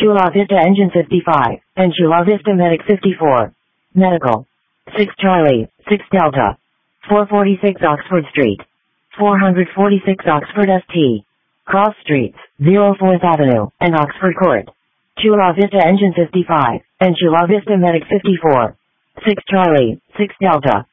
Chula Vista Engine 55, and Chula Vista Medic 54. Medical. 6 Charlie, 6 Delta. 446 Oxford Street. 446 Oxford St. Cross Streets, 04th Avenue, and Oxford Court. Chula Vista Engine 55, and Chula Vista Medic 54. 6 Charlie, 6 Delta.